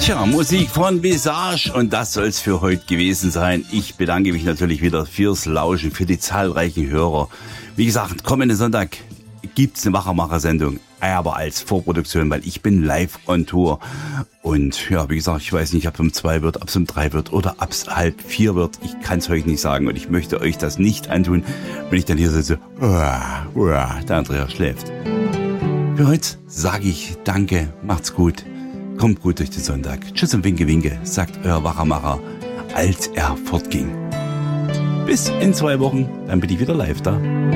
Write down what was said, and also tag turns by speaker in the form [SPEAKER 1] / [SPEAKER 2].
[SPEAKER 1] Tja, Musik von Visage und das soll's für heute gewesen sein. Ich bedanke mich natürlich wieder fürs Lauschen, für die zahlreichen Hörer. Wie gesagt, kommenden Sonntag gibt's eine Wachermacher-Sendung, aber als Vorproduktion, weil ich bin live on Tour. Und ja, wie gesagt, ich weiß nicht, ob es um 2 wird, ob es um 3 wird oder ob es 3:30 wird. Ich kann es euch nicht sagen und ich möchte euch das nicht antun, wenn ich dann hier sitze, der Andreas schläft. Für heute sage ich danke, macht's gut, kommt gut durch den Sonntag. Tschüss und Winke, Winke, sagt euer Wachermacher, als er fortging. Bis in 2 Wochen, dann bin ich wieder live da.